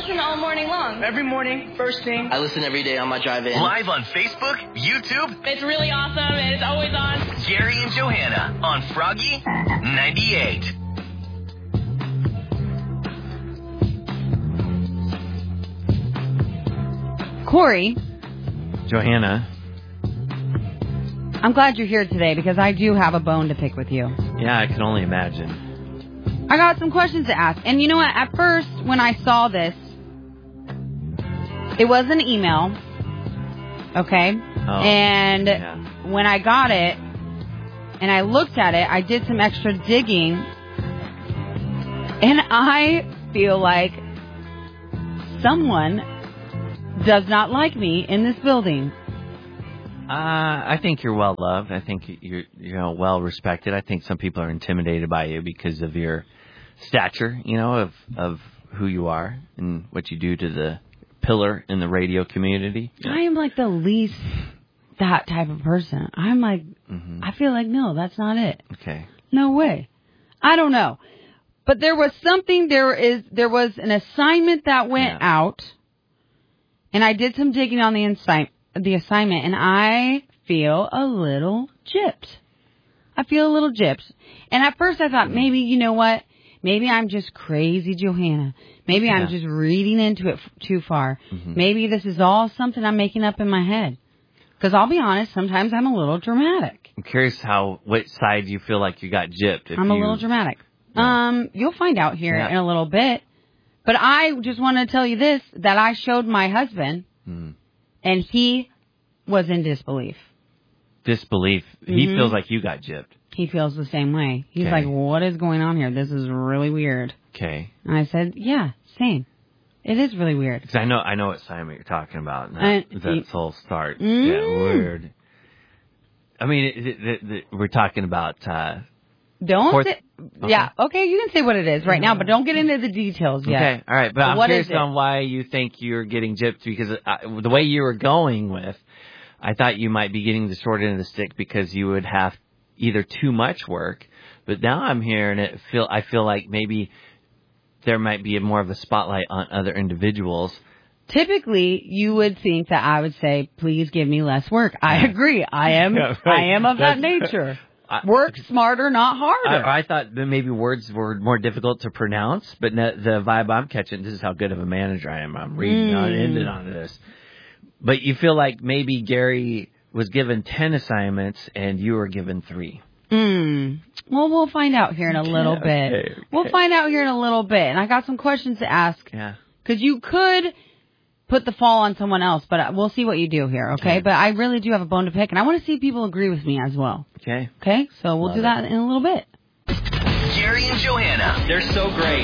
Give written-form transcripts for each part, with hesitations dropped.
listen all morning long. Every morning, first thing. I listen every day on my drive in. Live on Facebook, YouTube. It's really awesome, and it's always on. Gary and Johanna on Froggy 98. Corey. Johanna. I'm glad you're here today because I do have a bone to pick with you. Yeah, I can only imagine. I got some questions to ask. And you know what? At first, when I saw this, it was an email. Okay? Oh, and when I got it and I looked at it, I did some extra digging. And I feel like someone does not like me in this building. I think you're well loved. I think you're well respected. I think some people are intimidated by you because of your stature, of who you are and what you do to the pillar in the radio community. Yeah. I am like the least that type of person. I'm like, I feel like, no, that's not it. Okay. No way. I don't know. But there was something, there was an assignment that went out, and I did some digging on the assignment, and I feel a little gypped. And at first I thought, maybe, you know what? Maybe I'm just crazy Johanna. Maybe I'm just reading into it too far. Maybe this is all something I'm making up in my head. Because I'll be honest, sometimes I'm a little dramatic. I'm curious what side you feel like you got gypped. I'm a little dramatic. Yeah. You'll find out here in a little bit. But I just want to tell you this, that I showed my husband, and he was in disbelief. Disbelief? He feels like you got gypped. He feels the same way. He's like, what is going on here? This is really weird. Okay. And I said, yeah, same. It is really weird. Because I know what assignment you're talking about. That whole start. Yeah, weird. I mean, we're talking about... Don't say... Okay. Yeah, okay, you can say what it is right now, but don't get into the details yet. Okay, all right. But I'm curious on why you think you're getting gypped, because the way you were going with, I thought you might be getting the short end of the stick because you would have either too much work, but now I'm hearing it. I feel like maybe there might be more of a spotlight on other individuals. Typically, you would think that I would say, please give me less work. I agree. I am of that nature. Work smarter, not harder. I thought that maybe words were more difficult to pronounce, but the vibe I'm catching, this is how good of a manager I am. I'm reading on this. But you feel like maybe Gary was given 10 assignments and you were given 3. Well, we'll find out here in a little bit. Okay. We'll find out here in a little bit. And I got some questions to ask. Yeah. Because you could put the fall on someone else, but we'll see what you do here, okay? But I really do have a bone to pick, and I want to see if people agree with me as well. Okay. Okay? So we'll do that in a little bit. Gary and Johanna, they're so great.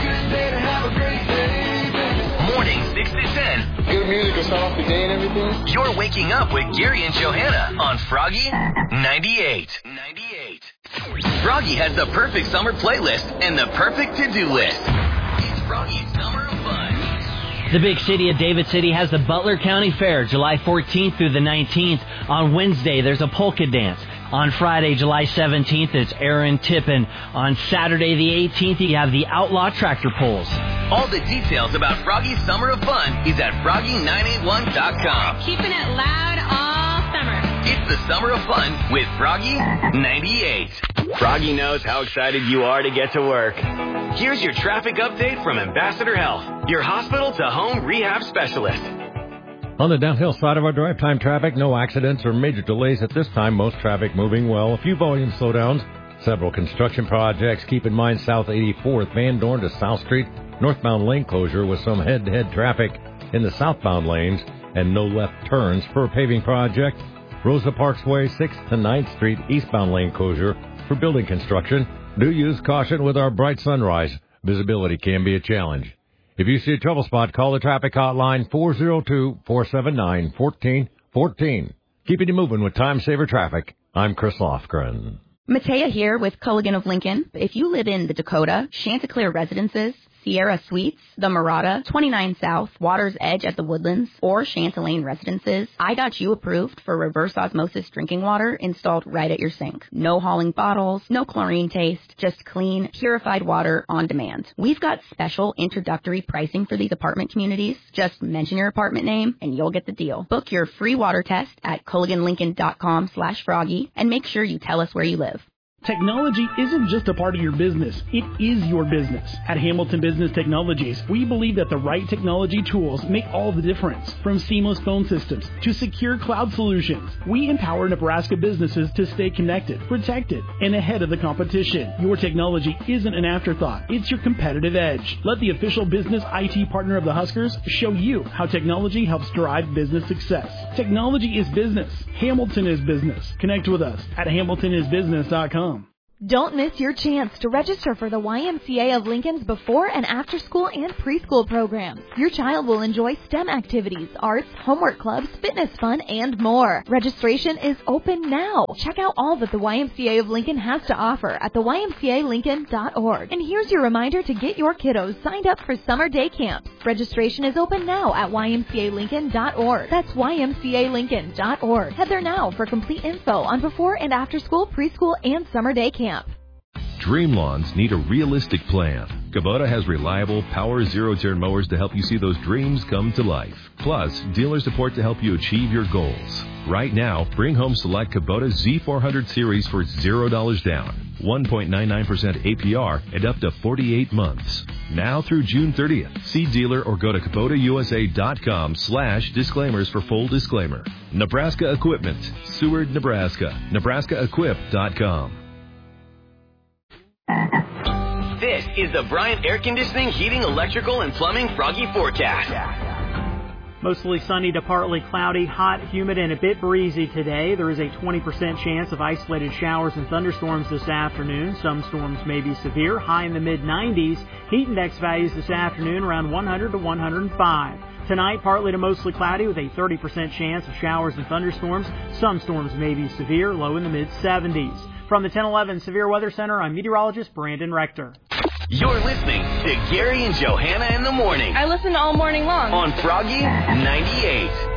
Morning 6 to 10. Good music to start off the day and everything. You're waking up with Gary and Johanna on Froggy 98. Froggy has the perfect summer playlist and the perfect to-do list. It's Froggy's Summer of Fun. The big city of David City has the Butler County Fair, July 14th through the 19th. On Wednesday, there's a polka dance. On Friday, July 17th, it's Aaron Tippin. On Saturday, the 18th, you have the Outlaw Tractor Pulls. All the details about Froggy's Summer of Fun is at Froggy981.com. Keeping it loud all summer. It's the Summer of Fun with Froggy 98. Froggy knows how excited you are to get to work. Here's your traffic update from Ambassador Health, your hospital-to-home rehab specialist. On the downhill side of our drive time traffic, no accidents or major delays at this time. Most traffic moving well. A few volume slowdowns. Several construction projects. Keep in mind South 84th, Van Dorn to South Street. Northbound lane closure with some head-to-head traffic in the southbound lanes and no left turns for a paving project. Rosa Parks Way, 6th to 9th Street, eastbound lane closure for building construction. Do use caution with our bright sunrise. Visibility can be a challenge. If you see a trouble spot, call the traffic hotline 402-479-1414. Keeping you moving with Time Saver Traffic. I'm Chris Lofgren. Matea here with Culligan of Lincoln. If you live in the Dakota, Chanticleer Residences, Sierra Suites, The Murata, 29 South, Water's Edge at the Woodlands, or Chantilane Residences, I got you approved for reverse osmosis drinking water installed right at your sink. No hauling bottles, no chlorine taste, just clean, purified water on demand. We've got special introductory pricing for these apartment communities. Just mention your apartment name and you'll get the deal. Book your free water test at CulliganLincoln.com/Froggy and make sure you tell us where you live. Technology isn't just a part of your business, it is your business. At Hamilton Business Technologies, we believe that the right technology tools make all the difference. From seamless phone systems to secure cloud solutions, we empower Nebraska businesses to stay connected, protected, and ahead of the competition. Your technology isn't an afterthought, it's your competitive edge. Let the official business IT partner of the Huskers show you how technology helps drive business success. Technology is business. Hamilton is business. Connect with us at hamiltonisbusiness.com. Don't miss your chance to register for the YMCA of Lincoln's before and after school and preschool programs. Your child will enjoy STEM activities, arts, homework clubs, fitness fun, and more. Registration is open now. Check out all that the YMCA of Lincoln has to offer at thymcalincoln.org. And here's your reminder to get your kiddos signed up for summer day camps. Registration is open now at ymcalincoln.org. That's ymcalincoln.org. Head there now for complete info on before and after school, preschool, and summer day camp. Dream lawns need a realistic plan. Kubota has reliable, power zero-turn mowers to help you see those dreams come to life. Plus, dealer support to help you achieve your goals. Right now, bring home select Kubota Z400 Series for $0 down, 1.99% APR, and up to 48 months. Now through June 30th. See dealer or go to KubotaUSA.com/disclaimers for full disclaimer. Nebraska Equipment, Seward, Nebraska. NebraskaEquip.com. This is the Bryant Air Conditioning, Heating, Electrical, and Plumbing Froggy Forecast. Mostly sunny to partly cloudy, hot, humid, and a bit breezy today. There is a 20% chance of isolated showers and thunderstorms this afternoon. Some storms may be severe, high in the mid-90s. Heat index values this afternoon around 100 to 105. Tonight, partly to mostly cloudy with a 30% chance of showers and thunderstorms. Some storms may be severe, low in the mid-70s. From the 1011 Severe Weather Center, I'm meteorologist Brandon Rector. You're listening to Gary and Johanna in the morning. I listen all morning long. On Froggy 98.